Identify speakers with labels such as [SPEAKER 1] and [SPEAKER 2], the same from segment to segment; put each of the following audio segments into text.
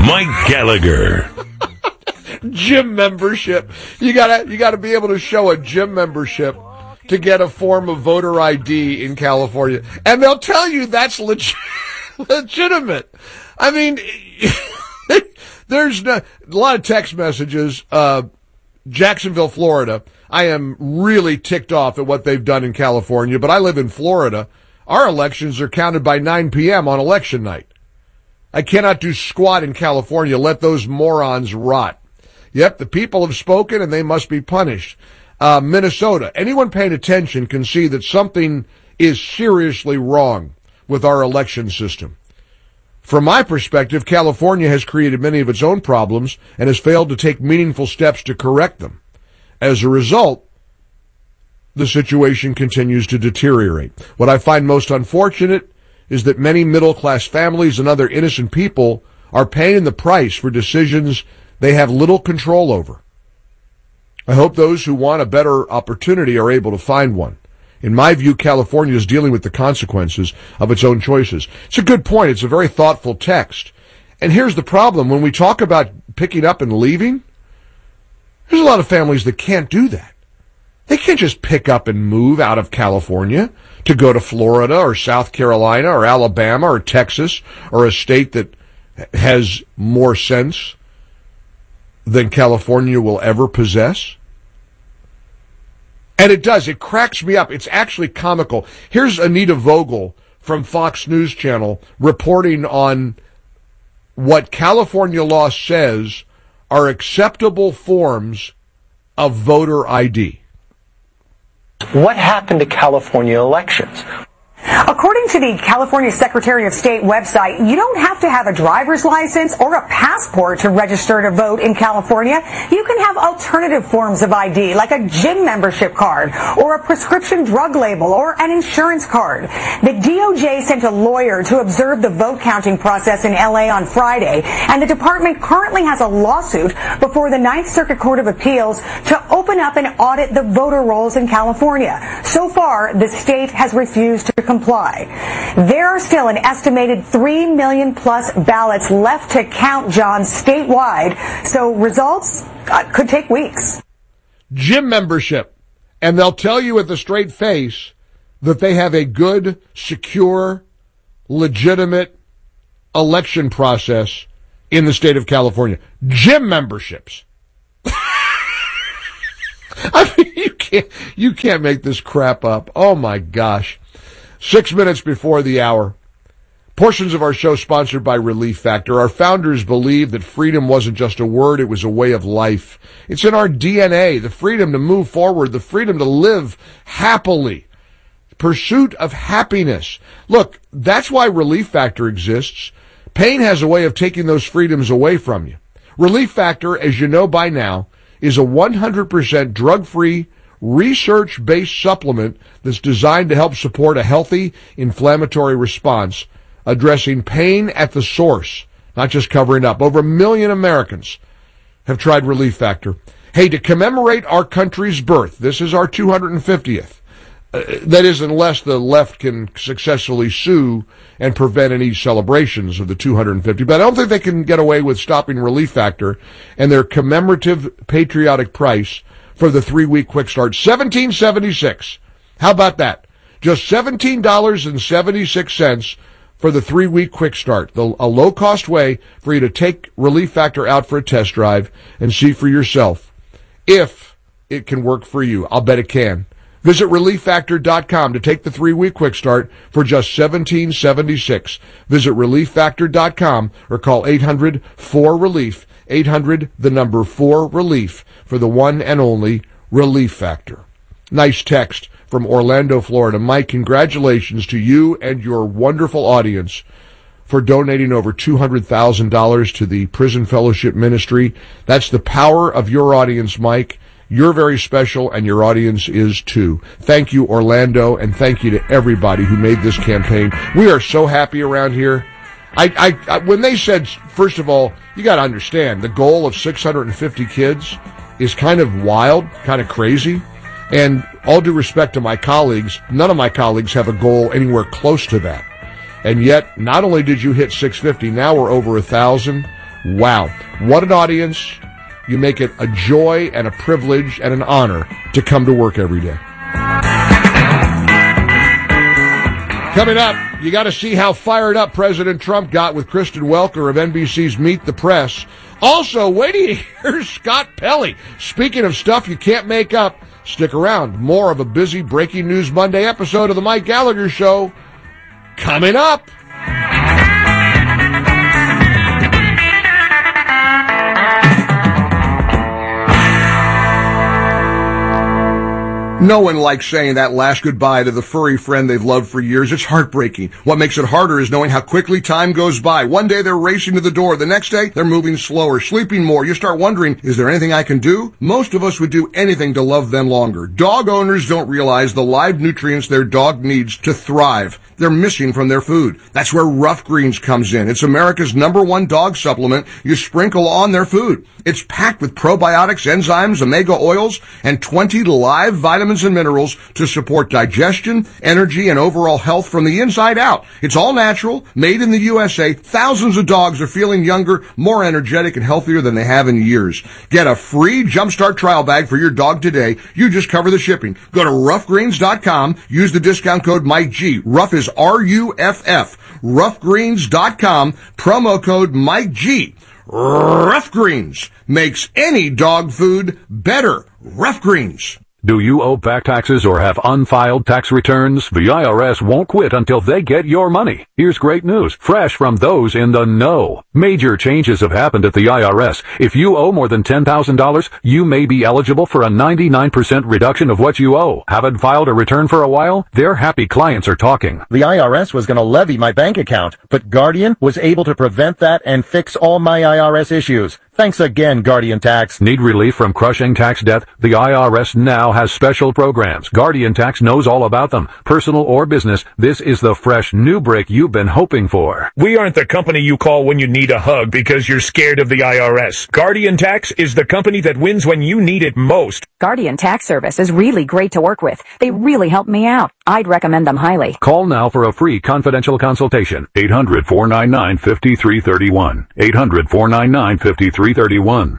[SPEAKER 1] Mike Gallagher.
[SPEAKER 2] Gym membership. You gotta be able to show a gym membership to get a form of voter ID in California. And they'll tell you that's legitimate. I mean, there's a lot of text messages. Jacksonville, Florida. I am really ticked off at what they've done in California, but I live in Florida. Our elections are counted by 9 p.m. on election night. I cannot do squat in California. Let those morons rot. Yep, the people have spoken and they must be punished. Minnesota. Anyone paying attention can see that something is seriously wrong with our election system. From my perspective, California has created many of its own problems and has failed to take meaningful steps to correct them. As a result, the situation continues to deteriorate. What I find most unfortunate is that many middle-class families and other innocent people are paying the price for decisions they have little control over. I hope those who want a better opportunity are able to find one. In my view, California is dealing with the consequences of its own choices. It's a good point. It's a very thoughtful text. And here's the problem. When we talk about picking up and leaving, there's a lot of families that can't do that. They can't just pick up and move out of California to go to Florida or South Carolina or Alabama or Texas or a state that has more sense than California will ever possess. And it does. It cracks me up. It's actually comical. Here's Anita Vogel from Fox News Channel reporting on what California law says are acceptable forms of voter ID.
[SPEAKER 3] What happened to California elections?
[SPEAKER 4] According to the California Secretary of State website, you don't have to have a driver's license or a passport to register to vote in California. You can have alternative forms of ID, like a gym membership card or a prescription drug label or an insurance card. The DOJ sent a lawyer to observe the vote counting process in LA on Friday, and the department currently has a lawsuit before the Ninth Circuit Court of Appeals to open up and audit the voter rolls in California. So far, the state has refused to comply. There are still an estimated 3 million plus ballots left to count, John, statewide, so results could take weeks.
[SPEAKER 2] Gym membership. And they'll tell you with a straight face that they have a good, secure, legitimate election process in the state of California. Gym memberships. I mean, you can't make this crap up. Oh my gosh. 6 minutes before the hour. Portions of our show sponsored by Relief Factor. Our founders believed that freedom wasn't just a word, it was a way of life. It's in our DNA, the freedom to move forward, the freedom to live happily. Pursuit of happiness. Look, that's why Relief Factor exists. Pain has a way of taking those freedoms away from you. Relief Factor, as you know by now, is a 100% drug-free, research-based supplement that's designed to help support a healthy inflammatory response, addressing pain at the source, not just covering up. Over 1 million Americans have tried Relief Factor. Hey, to commemorate our country's birth, this is our 250th. That is, unless the left can successfully sue and prevent any celebrations of the 250. But I don't think they can get away with stopping Relief Factor and their commemorative patriotic price for the 3-week quick start, $17.76. How about that? Just $17.76 for the 3-week quick start. A low-cost way for you to take Relief Factor out for a test drive and see for yourself if it can work for you. I'll bet it can. Visit ReliefFactor.com to take the 3-week quick start for just $17.76. Visit ReliefFactor.com or call 800-4RELIEF, 800-4RELIEF for the one and only Relief Factor. Nice text from Orlando, Florida. Mike, congratulations to you and your wonderful audience for donating over $200,000 to the Prison Fellowship Ministry. That's the power of your audience, Mike. You're very special, and your audience is too. Thank you, Orlando, and thank you to everybody who made this campaign. We are so happy around here. I when they said, first of all, you got to understand, the goal of 650 kids is kind of wild, kind of crazy. And all due respect to my colleagues, none of my colleagues have a goal anywhere close to that. And yet, not only did you hit 650, now we're over 1,000. Wow, what an audience. You make it a joy and a privilege and an honor to come to work every day. Coming up, you got to see how fired up President Trump got with Kristen Welker of NBC's Meet the Press. Also, wait till you hear Scott Pelley. Speaking of stuff you can't make up, stick around. More of a busy Breaking News Monday episode of The Mike Gallagher Show coming up. No one likes saying that last goodbye to the furry friend they've loved for years. It's heartbreaking. What makes it harder is knowing how quickly time goes by. One day they're racing to the door. The next day they're moving slower, sleeping more. You start wondering, is there anything I can do? Most of us would do anything to love them longer. Dog owners don't realize the live nutrients their dog needs to thrive. They're missing from their food. That's where Rough Greens comes in. It's America's #1 dog supplement you sprinkle on their food. It's packed with probiotics, enzymes, omega oils, and 20 live vitamins and minerals to support digestion, energy, and overall health from the inside out. It's all natural, made in the USA. Thousands of dogs are feeling younger, more energetic, and healthier than they have in years. Get a free Jumpstart trial bag for your dog today. You just cover the shipping. Go to roughgreens.com. Use the discount code MikeG. Rough is RUFF. Roughgreens.com. Promo code MikeG. Rough Greens makes any dog food better. Rough Greens.
[SPEAKER 1] Do you owe back taxes or have unfiled tax returns? The IRS won't quit until they get your money. Here's great news, fresh from those in the know. Major changes have happened at the IRS. If you owe more than $10,000, you may be eligible for a 99% reduction of what you owe. Haven't filed a return for a while? Their happy clients are talking.
[SPEAKER 5] The IRS was going to levy my bank account, but Guardian was able to prevent that and fix all my IRS issues. Thanks again, Guardian Tax.
[SPEAKER 1] Need relief from crushing tax debt? The IRS now has special programs. Guardian Tax knows all about them. Personal or business, this is the fresh new break you've been hoping for.
[SPEAKER 6] We aren't the company you call when you need a hug because you're scared of the IRS. Guardian Tax is the company that wins when you need it most.
[SPEAKER 7] Guardian Tax Service is really great to work with. They really help me out. I'd recommend them highly.
[SPEAKER 1] Call now for a free confidential consultation. 800-499-5331. 800-499-5331.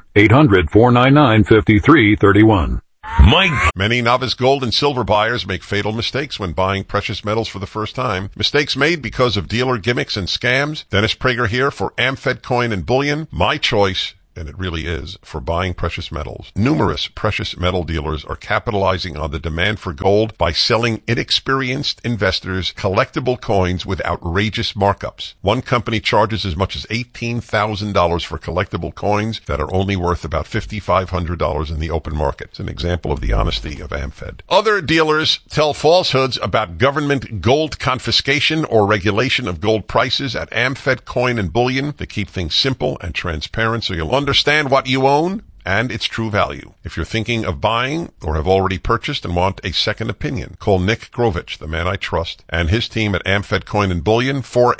[SPEAKER 1] 800-499-5331.
[SPEAKER 6] Mike.
[SPEAKER 8] Many novice gold and silver buyers make fatal mistakes when buying precious metals for the first time. Mistakes made because of dealer gimmicks and scams. Dennis Prager here for AmFed Coin and Bullion. My choice, and it really is, for buying precious metals. Numerous precious metal dealers are capitalizing on the demand for gold by selling inexperienced investors collectible coins with outrageous markups. One company charges as much as $18,000 for collectible coins that are only worth about $5,500 in the open market. It's an example of the honesty of AmFed. Other dealers tell falsehoods about government gold confiscation or regulation of gold prices at AmFed Coin and Bullion to keep things simple and transparent so you'll understand what you own and its true value. If you're thinking of buying or have already purchased and want a second opinion, call Nick Grovich, the man I trust, and his team at AmFed Coin and Bullion,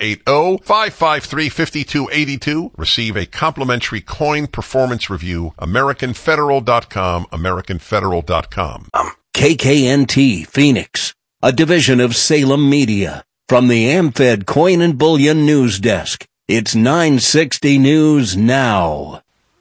[SPEAKER 8] 480-553-5282. Receive a complimentary coin performance review. AmericanFederal.com, AmericanFederal.com.
[SPEAKER 9] KKNT Phoenix, a division of Salem Media. From the AmFed Coin and Bullion News Desk, it's 960 News Now.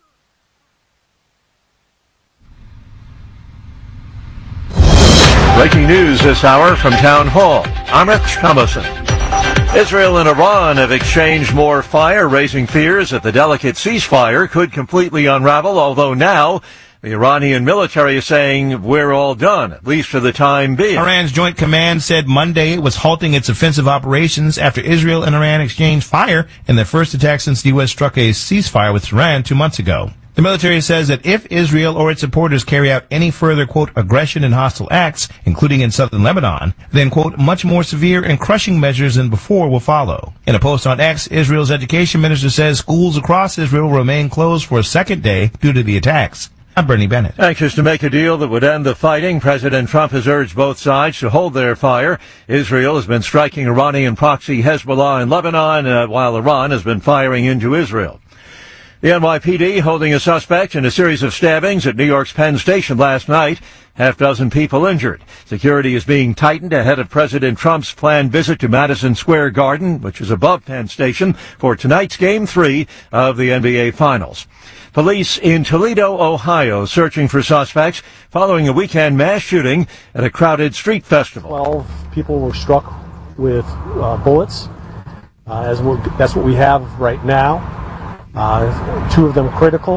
[SPEAKER 10] Breaking news this hour from Town Hall. I'm Rich Thomason. Israel and Iran have exchanged more fire, raising fears that the delicate ceasefire could completely unravel, although now the Iranian military is saying we're all done, at least for the time being.
[SPEAKER 11] Iran's Joint Command said Monday it was halting its offensive operations after Israel and Iran exchanged fire in their first attack since the U.S. struck a ceasefire with Iran 2 months ago. The military says that if Israel or its supporters carry out any further, quote, aggression and hostile acts, including in southern Lebanon, then, quote, much more severe and crushing measures than before will follow. In a post on X, Israel's education minister says schools across Israel remain closed for a second day due to the attacks. I'm Bernie Bennett.
[SPEAKER 10] Anxious to make a deal that would end the fighting, President Trump has urged both sides to hold their fire. Israel has been striking Iranian proxy Hezbollah in Lebanon, while Iran has been firing into Israel. The NYPD holding a suspect in a series of stabbings at New York's Penn Station last night. Half dozen people injured. Security is being tightened ahead of President Trump's planned visit to Madison Square Garden, which is above Penn Station, for tonight's Game 3 of the NBA Finals. Police in Toledo, Ohio, searching for suspects following a weekend mass shooting at a crowded street festival.
[SPEAKER 12] 12 people were struck with bullets. That's what we have right now. 2 of them critical.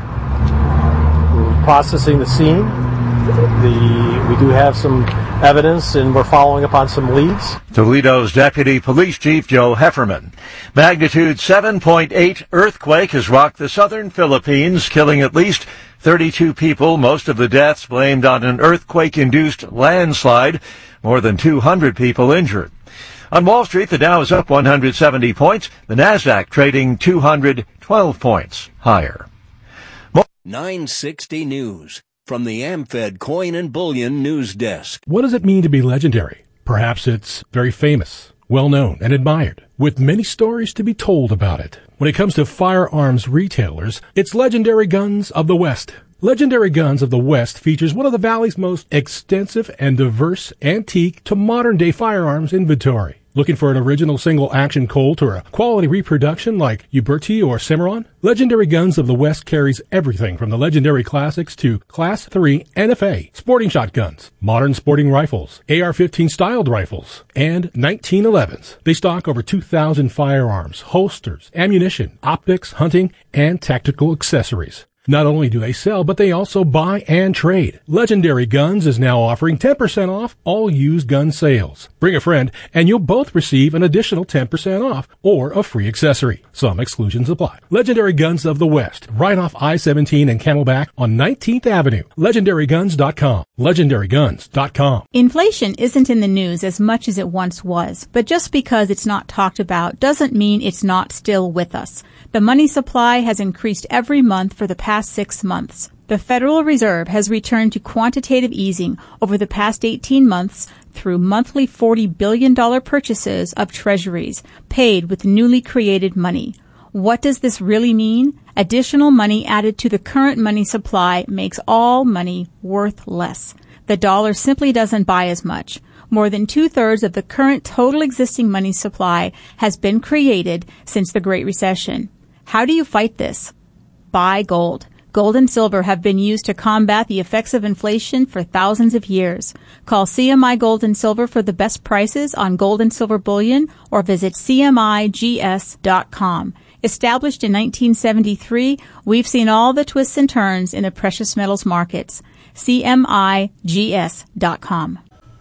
[SPEAKER 12] We're processing the scene. We do have some evidence, and we're following up on some leads.
[SPEAKER 10] Toledo's Deputy Police Chief Joe Hefferman. Magnitude 7.8 earthquake has rocked the southern Philippines, killing at least 32 people, most of the deaths blamed on an earthquake-induced landslide. More than 200 people injured. On Wall Street, the Dow is up 170 points. The Nasdaq trading 212 points higher.
[SPEAKER 9] 960 News from the AmFed Coin and Bullion News Desk.
[SPEAKER 13] What does it mean to be legendary? Perhaps it's very famous, well-known, and admired, with many stories to be told about it. When it comes to firearms retailers, it's Legendary Guns of the West. Legendary Guns of the West features one of the Valley's most extensive and diverse antique to modern-day firearms inventory. Looking for an original single-action Colt or a quality reproduction like Uberti or Cimarron? Legendary Guns of the West carries everything from the legendary classics to Class 3 NFA, sporting shotguns, modern sporting rifles, AR-15 styled rifles, and 1911s. They stock over 2,000 firearms, holsters, ammunition, optics, hunting, and tactical accessories. Not only do they sell, but they also buy and trade. Legendary Guns is now offering 10% off all used gun sales. Bring a friend, and you'll both receive an additional 10% off or a free accessory. Some exclusions apply. Legendary Guns of the West, right off I-17 and Camelback on 19th Avenue. LegendaryGuns.com. LegendaryGuns.com.
[SPEAKER 14] Inflation isn't in the news as much as it once was, but just because it's not talked about doesn't mean it's not still with us. The money supply has increased every month for the past 6 months. The Federal Reserve has returned to quantitative easing over the past 18 months through monthly $40 billion purchases of treasuries paid with newly created money. What does this really mean? Additional money added to the current money supply makes all money worth less. The dollar simply doesn't buy as much. More than 2/3 of the current total existing money supply has been created since the Great Recession. How do you fight this? Buy gold. Gold and silver have been used to combat the effects of inflation for thousands of years. Call CMI Gold and Silver for the best prices on gold and silver bullion or visit CMIGS.com. Established in 1973, we've seen all the twists and turns in the precious metals markets. CMIGS.com.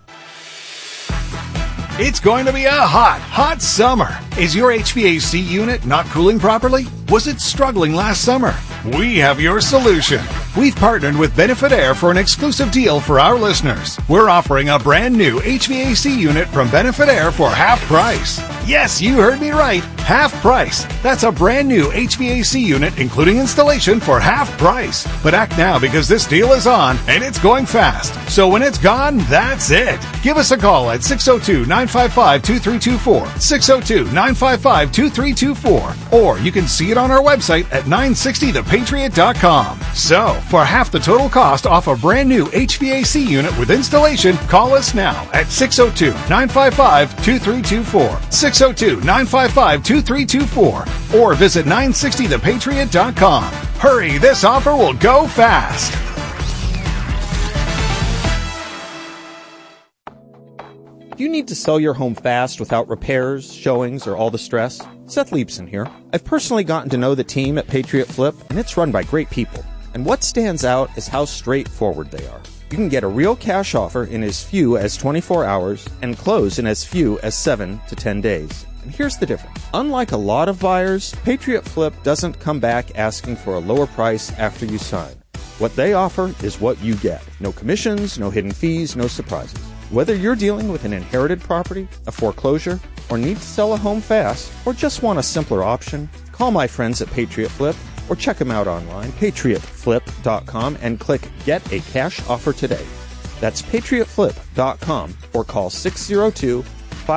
[SPEAKER 15] It's going to be a hot summer. Is your HVAC unit not cooling properly? Was it struggling last summer? We have your solution. We've partnered with Benefit Air for an exclusive deal for our listeners. We're offering a brand new HVAC unit from Benefit Air for half price. Yes, you heard me right. Half price. That's a brand new HVAC unit, including installation, for half price. But act now because this deal is on and it's going fast. So when it's gone, that's it. Give us a call at 602-955-2324. 602-955-2324. Or you can see it on our website at 960thepatriot.com. So, for half the total cost off a brand new HVAC unit with installation, call us now at 602-955-2324. 602-955-2324. Or visit 960thepatriot.com. Hurry, this offer will go fast.
[SPEAKER 16] Do you need to sell your home fast without repairs, showings, or all the stress? Seth Leibson here. I've personally gotten to know the team at Patriot Flip, and it's run by great people. And what stands out is how straightforward they are. You can get a real cash offer in as few as 24 hours and close in as few as 7 to 10 days. And here's the difference. Unlike a lot of buyers, Patriot Flip doesn't come back asking for a lower price after you sign. What they offer is what you get. No commissions, no hidden fees, no surprises. Whether you're dealing with an inherited property, a foreclosure, or need to sell a home fast, or just want a simpler option, call my friends at Patriot Flip or check them out online, patriotflip.com, and click Get a Cash Offer today. That's patriotflip.com or call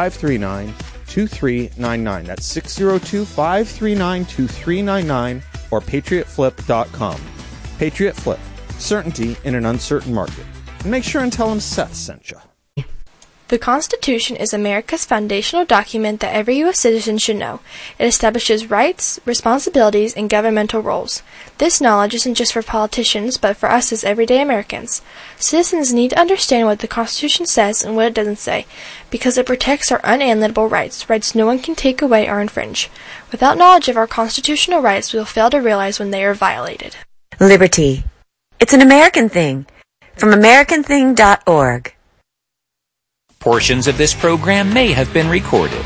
[SPEAKER 16] 602-539-2399. That's 602-539-2399 or PatriotFlip.com. Patriot Flip. Certainty in an uncertain market. And make sure and tell them Seth sent you.
[SPEAKER 17] The Constitution is America's foundational document that every U.S. citizen should know. It establishes rights, responsibilities, and governmental roles. This knowledge isn't just for politicians, but for us as everyday Americans. Citizens need to understand what the Constitution says and what it doesn't say, because it protects our unalienable rights, rights no one can take away or infringe. Without knowledge of our constitutional rights, we will fail to realize when they are violated.
[SPEAKER 18] Liberty. It's an American thing. From AmericanThing.org.
[SPEAKER 19] Portions of this program may have been recorded.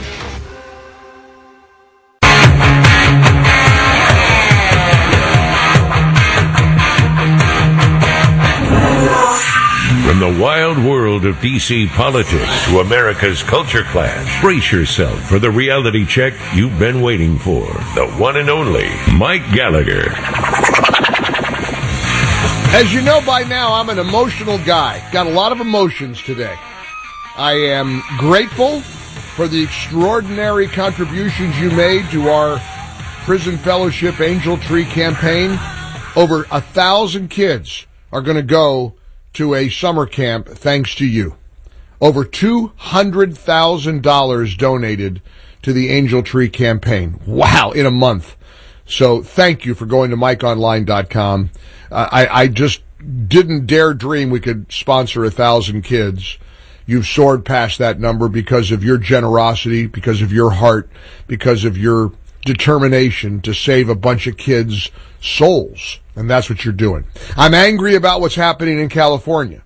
[SPEAKER 20] From the wild world of D.C. politics to America's culture clash, brace yourself for the reality check you've been waiting for. The one and only Mike Gallagher.
[SPEAKER 2] As you know by now, I'm an emotional guy. Got a lot of emotions today. I am grateful for the extraordinary contributions you made to our Prison Fellowship Angel Tree campaign. Over 1,000 kids are going to go to a summer camp thanks to you. Over $200,000 donated to the Angel Tree campaign. Wow, in a month. So thank you for going to MikeOnline.com. I just didn't dare dream we could sponsor 1,000 kids. You've soared past that number because of your generosity, because of your heart, because of your determination to save a bunch of kids' souls. And that's what you're doing. I'm angry about what's happening in California,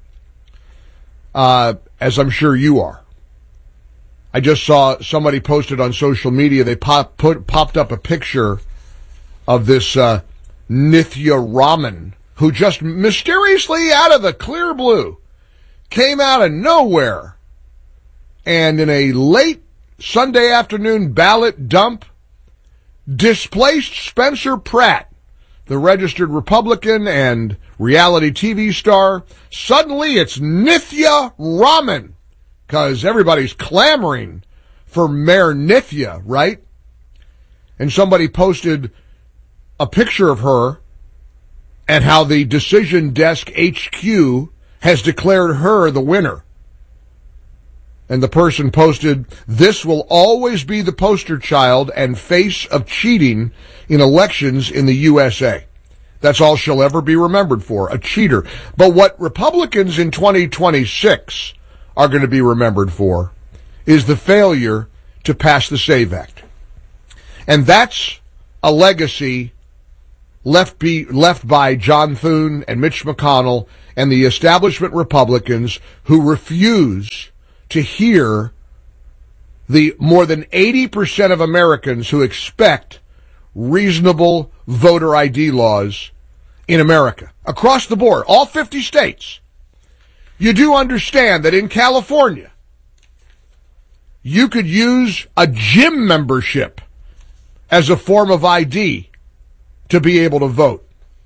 [SPEAKER 2] as I'm sure you are. I just saw somebody posted on social media, they popped up a picture of this Nithya Raman, who just mysteriously out of the clear blue came out of nowhere, and in a late Sunday afternoon ballot dump, displaced Spencer Pratt, the registered Republican and reality TV star. Suddenly it's Nithya Raman, because everybody's clamoring for Mayor Nithya, right? And somebody posted a picture of her and how the Decision Desk HQ has declared her the winner. And the person posted, "This will always be the poster child and face of cheating in elections in the USA. That's all she'll ever be remembered for, a cheater." But what Republicans in 2026 are going to be remembered for is the failure to pass the SAVE Act. And that's a legacy left by John Thune and Mitch McConnell and the establishment Republicans who refuse to hear the more than 80% of Americans who expect reasonable voter ID laws in America. Across the board, all 50 states. You do understand that in California, you could use a gym membership as a form of ID to be able to vote.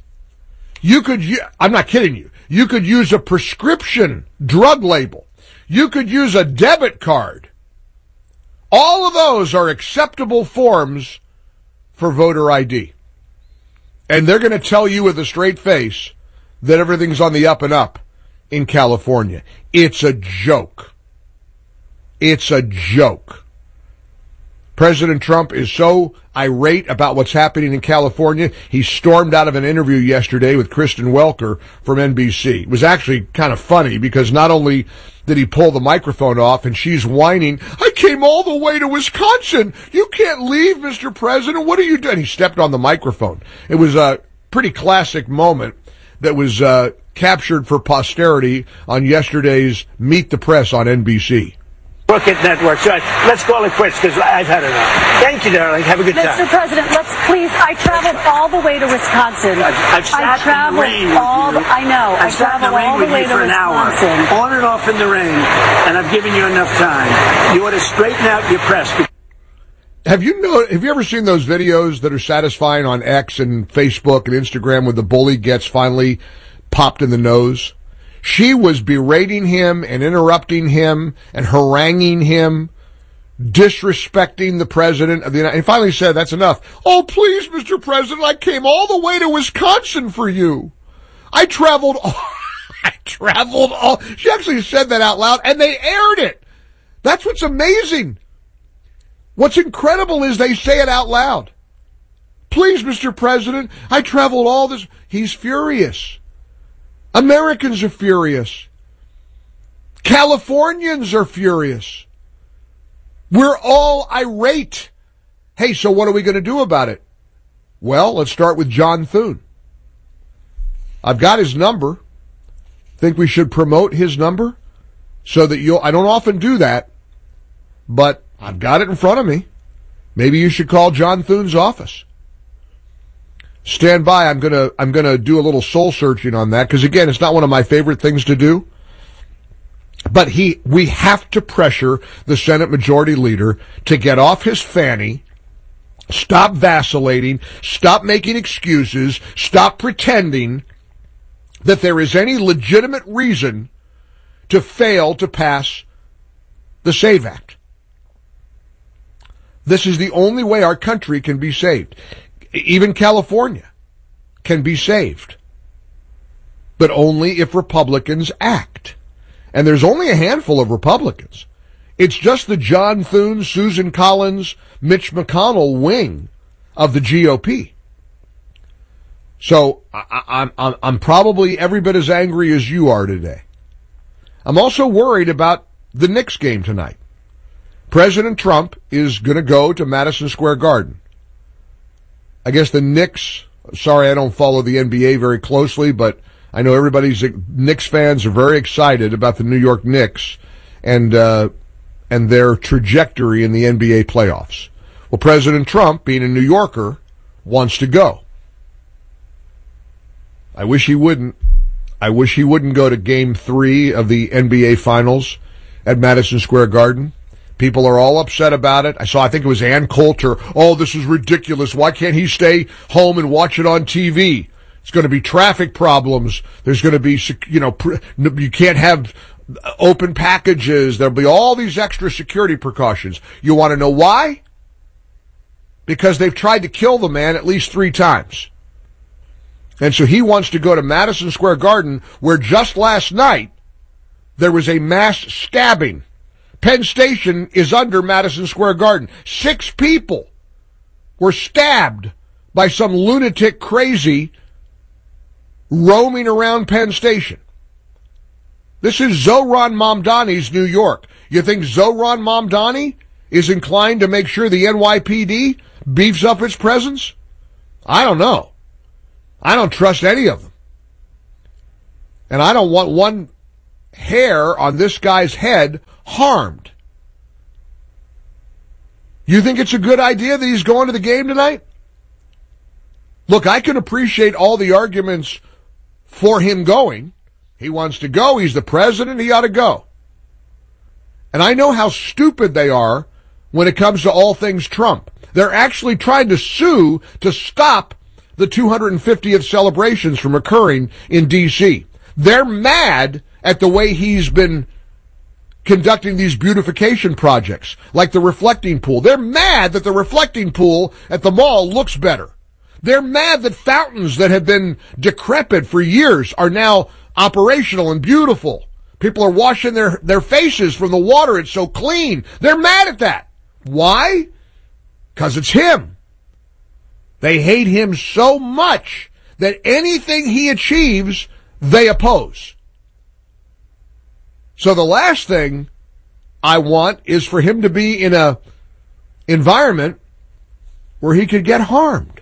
[SPEAKER 2] I'm not kidding you. You could use a prescription drug label. You could use a debit card. All of those are acceptable forms for voter ID. And they're going to tell you with a straight face that everything's on the up and up in California. It's a joke. It's a joke. President Trump is so irate about what's happening in California, he stormed out of an interview yesterday with Kristen Welker from NBC. It was actually kind of funny because not only did he pull the microphone off and she's whining, "I came all the way to Wisconsin. You can't leave, Mr. President. What are you doing?" He stepped on the microphone. It was a pretty classic moment that was captured for posterity on yesterday's Meet the Press on NBC.
[SPEAKER 21] Crooked Network. So let's call it quits because I've had enough. Thank you, darling. Have a good time.
[SPEAKER 22] Mr. President, let's please. I traveled all the way to Wisconsin.
[SPEAKER 21] I've sat in the rain with you.
[SPEAKER 22] I know. I traveled all the way to
[SPEAKER 21] for an hour, on and off in the rain, and I've given you enough time. You ought to straighten out your press.
[SPEAKER 2] Have you ever seen those videos that are satisfying on X and Facebook and Instagram where the bully gets finally popped in the nose? She was berating him and interrupting him and haranguing him disrespecting the president of the United States. He finally said, that's enough. Oh, please, Mr. President, I came all the way to Wisconsin for you. I traveled all. She actually said that out loud, and they aired it. That's what's amazing. What's incredible is they say it out loud. Please, Mr. President, I traveled all this. He's furious. Americans are furious. Californians are furious. We're all irate. Hey, so what are we going to do about it? Well, let's start with John Thune. I've got his number. Think we should promote his number so that I don't often do that, but I've got it in front of me. Maybe you should call John Thune's office. Stand by. I'm gonna do a little soul searching on that, because again, it's not one of my favorite things to do. But we have to pressure the Senate Majority Leader to get off his fanny, stop vacillating, stop making excuses, stop pretending that there is any legitimate reason to fail to pass the SAVE Act. This is the only way our country can be saved. Even California can be saved, but only if Republicans act. And there's only a handful of Republicans. It's just the John Thune, Susan Collins, Mitch McConnell wing of the GOP. So I'm probably every bit as angry as you are today. I'm also worried about the Knicks game tonight. President Trump is going to go to Madison Square Garden. I guess the Knicks, sorry, I don't follow the NBA very closely, but I know Knicks fans are very excited about the New York Knicks and their trajectory in the NBA playoffs. Well, President Trump, being a New Yorker, wants to go. I wish he wouldn't. I wish he wouldn't go to Game 3 of the NBA Finals at Madison Square Garden. People are all upset about it. I think it was Ann Coulter. Oh, this is ridiculous. Why can't he stay home and watch it on TV? It's going to be traffic problems. There's going to be, you can't have open packages. There'll be all these extra security precautions. You want to know why? Because they've tried to kill the man at least 3 times. And so he wants to go to Madison Square Garden, where just last night there was a mass stabbing. Penn Station is under Madison Square Garden. 6 people were stabbed by some lunatic crazy roaming around Penn Station. This is Zohran Mamdani's New York. You think Zohran Mamdani is inclined to make sure the NYPD beefs up its presence? I don't know. I don't trust any of them. And I don't want one hair on this guy's head harmed. You think it's a good idea that he's going to the game tonight? Look, I can appreciate all the arguments for him going. He wants to go. He's the president. He ought to go. And I know how stupid they are when it comes to all things Trump. They're actually trying to sue to stop the 250th celebrations from occurring in D.C. They're mad at the way he's been conducting these beautification projects, like the reflecting pool. They're mad that the reflecting pool at the mall looks better. They're mad that fountains that have been decrepit for years are now operational and beautiful. People are washing their faces from the water. It's so clean. They're mad at that. Why? Because it's him. They hate him so much that anything he achieves, they oppose. So the last thing I want is for him to be in a environment where he could get harmed.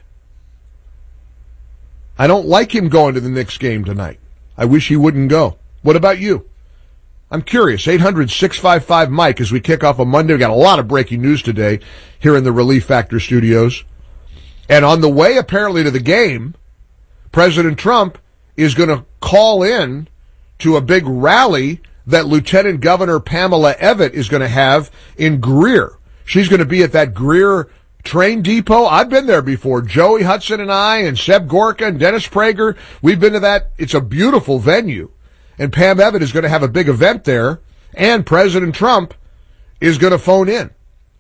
[SPEAKER 2] I don't like him going to the Knicks game tonight. I wish he wouldn't go. What about you? I'm curious. 800-655-MIKE as we kick off a Monday. We got a lot of breaking news today here in the Relief Factor studios. And on the way, apparently, to the game, President Trump is going to call in to a big rally that Lieutenant Governor Pamela Evette is going to have in Greer. She's going to be at that Greer train depot. I've been there before. Joey Hudson and I and Seb Gorka and Dennis Prager, we've been to that. It's a beautiful venue. And Pam Evette is going to have a big event there. And President Trump is going to phone in.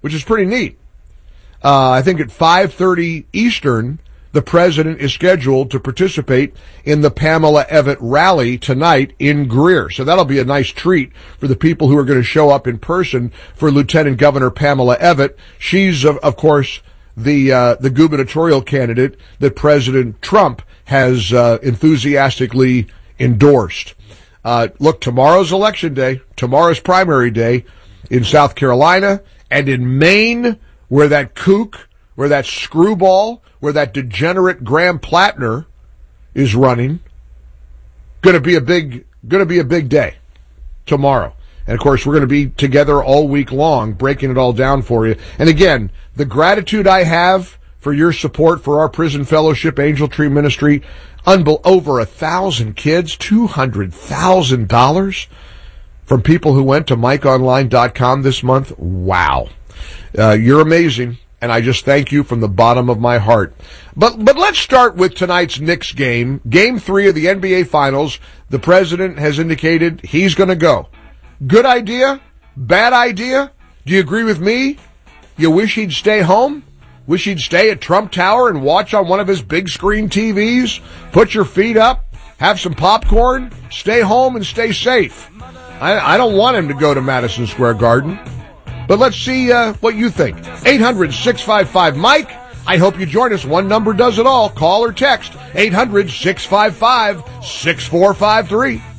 [SPEAKER 2] which is pretty neat. I think at 5:30 Eastern, the president is scheduled to participate in the Pamela Evette rally tonight in Greer. So that'll be a nice treat for the people who are going to show up in person for Lieutenant Governor Pamela Evette. She's, of course, the gubernatorial candidate that President Trump has enthusiastically endorsed. Look, tomorrow's election day, tomorrow's primary day in South Carolina and in Maine, where that kook, where that screwball, where that degenerate Graham Plattner is running. Gonna be a big day tomorrow. And of course, we're going to be together all week long, breaking it all down for you. And again, the gratitude I have for your support for our Prison Fellowship Angel Tree Ministry, over 1,000 kids, $200,000 from people who went to MikeOnline.com this month. Wow. You're amazing. And I just thank you from the bottom of my heart. But let's start with tonight's Knicks game. Game 3 of the NBA Finals. The president has indicated he's going to go. Good idea? Bad idea? Do you agree with me? You wish he'd stay home? Wish he'd stay at Trump Tower and watch on one of his big screen TVs? Put your feet up? Have some popcorn? Stay home and stay safe. I don't want him to go to Madison Square Garden. But let's see what you think. 800-655-MIKE. I hope you join us. One number does it all. Call or text 800-655-6453.